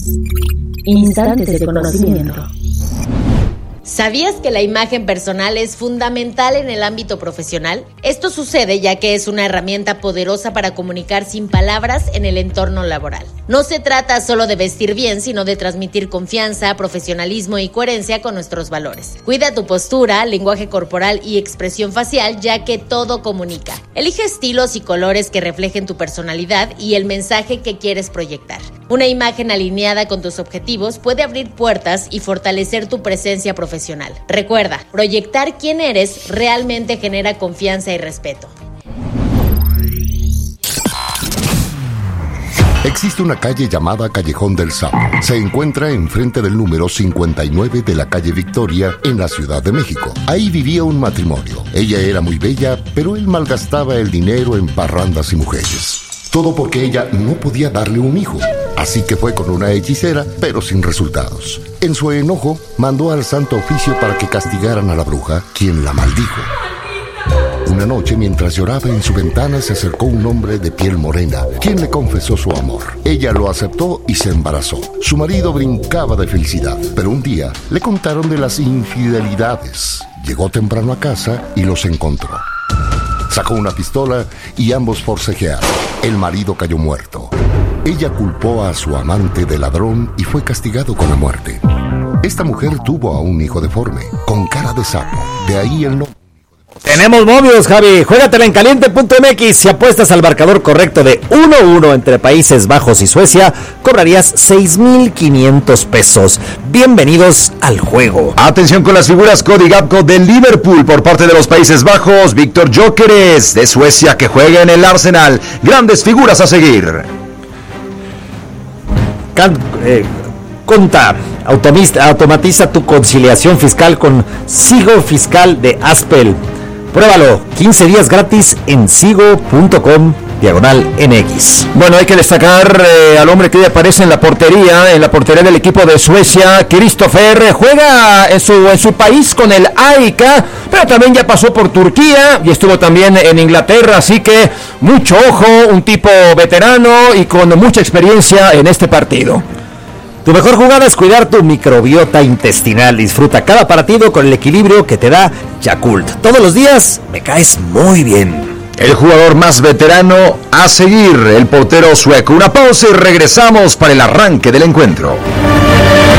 Instantes de conocimiento. ¿Sabías que la imagen personal es fundamental en el ámbito profesional? Esto sucede ya que es una herramienta poderosa para comunicar sin palabras en el entorno laboral. No se trata solo de vestir bien, sino de transmitir confianza, profesionalismo y coherencia con nuestros valores. Cuida tu postura, lenguaje corporal y expresión facial, ya que todo comunica. Elige estilos y colores que reflejen tu personalidad y el mensaje que quieres proyectar. Una imagen alineada con tus objetivos puede abrir puertas y fortalecer tu presencia profesional. Recuerda, proyectar quién eres realmente genera confianza y respeto. Existe una calle llamada Callejón del Sapo. Se encuentra enfrente del número 59 de la calle Victoria, en la Ciudad de México. Ahí vivía un matrimonio. Ella era muy bella, pero él malgastaba el dinero en parrandas y mujeres. Todo porque ella no podía darle un hijo. Así que fue con una hechicera, pero sin resultados. En su enojo, mandó al Santo Oficio para que castigaran a la bruja, quien la maldijo. Una noche, mientras lloraba en su ventana, se acercó un hombre de piel morena, quien le confesó su amor. Ella lo aceptó y se embarazó. Su marido brincaba de felicidad, pero un día le contaron de las infidelidades. Llegó temprano a casa y los encontró. Sacó una pistola y ambos forcejearon. El marido cayó muerto. Ella culpó a su amante de ladrón y fue castigado con la muerte. Esta mujer tuvo a un hijo deforme, con cara de sapo. De ahí el nombre. Tenemos momios, Javi. Juégatela en caliente.mx. Si apuestas al marcador correcto de 1-1 entre Países Bajos y Suecia, cobrarías 6,500 pesos. Bienvenidos al juego. Atención con las figuras Cody Gakpo de Liverpool por parte de los Países Bajos. Víctor Gyökeres de Suecia, que juega en el Arsenal. Grandes figuras a seguir. Conta, automatiza tu conciliación fiscal con Sigo Fiscal de Aspel. Pruébalo, 15 días gratis en sigo.com/NX. Bueno, hay que destacar al hombre que aparece en la portería del equipo de Suecia, Christopher. Juega en su país con el AEK, pero también ya pasó por Turquía y estuvo también en Inglaterra, así que mucho ojo, un tipo veterano y con mucha experiencia en este partido. Tu mejor jugada es cuidar tu microbiota intestinal. Disfruta cada partido con el equilibrio que te da Yakult. Todos los días me caes muy bien. El jugador más veterano a seguir, el portero sueco. Una pausa y regresamos para el arranque del encuentro.